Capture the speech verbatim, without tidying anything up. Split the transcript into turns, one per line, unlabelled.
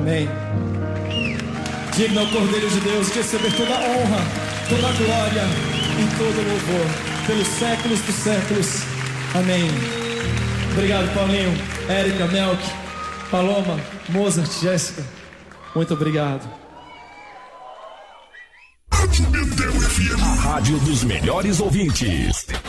Amém. Digno ao Cordeiro de Deus de receber toda a honra, toda a glória e todo o louvor pelos séculos dos séculos. Amém. Obrigado, Paulinho, Érica, Melk, Paloma, Mozart, Jéssica. Muito obrigado.
A rádio dos melhores ouvintes.